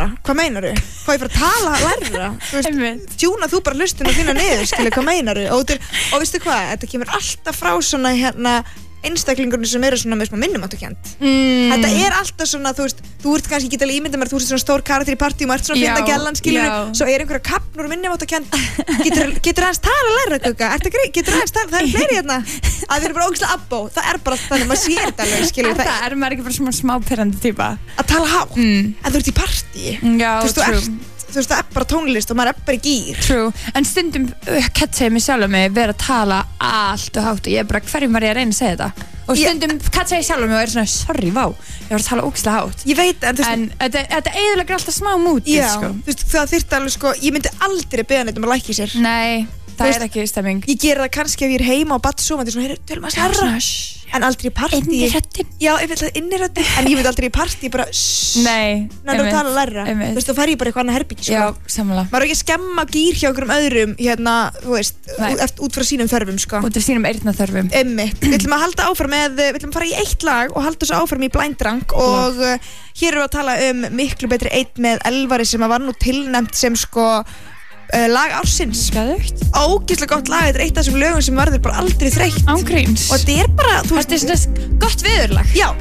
lærra? Hvað meinarðu? Hvað ég fara að tala lærra? Þú veist, tjúna þú bara hlustinu þína niður, skilja, hvað meinarðu? Og veistu hvað, þetta kemur alltaf frá svona einstaklingurinn sem eru svona með smá minnumáttukennd. Þetta alltaf svona, þú veist, þú ert kannski ekki alveg ímyndað mér, þú ert svona stór karakter í partíum og ert svona fynda gellan, skilurðu, svo einhverja kafnur minnumáttukennd. Getur aðeins tala lærra, Gugga? Getur aðeins tala, það fleiri hérna. Að við erum bara ógeðslega abbó, það bara þannig, maður sér þetta alveg, skilurðu. Það maður ekki bara svona smá pirrandi típa. Að tala hátt, en þú ert í partí. Já, þú veist, það bara tónlist og maður bara í gír. True, en stundum catcha ég mig sjálf mig vera að tala allt og hátt og ég bara, hverjum var ég að reyna að segja þetta? Og stundum catcha ég sjálf mig og svona, sorry, vá, ég var að tala ógeðslega hátt. Ég veit, en þetta eyðileggur alltaf smá mútið, sko. Já, þú veist, það þyrfti alveg, sko, ég myndi aldrei beða neitt að lækja sér. Nei, það ekki stemming. Ég gera það kannski ef ég herra og tölum að herra. En aldrei í partí. Inniröddin. Já, ég vil það inniröddin. En ég vil aldrei í partí bara Nei, þú tala lærra. Þú veist, þá fer ég bara eitthvað annað herbyggi, sko. Já, sammála. Maður ekki að skemma gír hjá einhverjum öðrum, þú veist, út frá sínum þörfum, sko. Út frá sínum eyrnaþörfum. Einmitt. Við ætlum að halda áfram við ætlum að fara í eitt lag og halda þessu áfram í Blind Drunk og hér erum við að tala miklu betri einn með Elvari sem var nú tilnefnt sem, sko, lag ársins. Ógeðslega gott lag, þetta eitt af þessum lögum sem verður bara aldrei þreytt. Ángríns. Og þetta bara, þú veist, þetta svona gott veðurlag. Já,